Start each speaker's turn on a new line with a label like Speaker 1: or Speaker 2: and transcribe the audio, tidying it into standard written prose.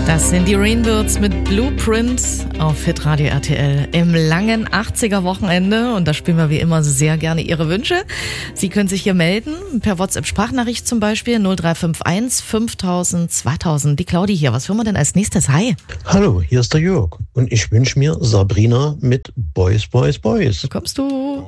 Speaker 1: Das sind die Rainbirds mit Blueprint auf Hitradio RTL im langen 80er-Wochenende. Und da spielen wir wie immer sehr gerne Ihre Wünsche. Sie können sich hier melden, per WhatsApp-Sprachnachricht zum Beispiel 0351 5000 2000. Die Claudi hier, was hören wir denn als nächstes? Hi.
Speaker 2: Hallo, hier ist der Jörg und ich wünsche mir Sabrina mit Boys, Boys, Boys.
Speaker 1: Wo kommst du?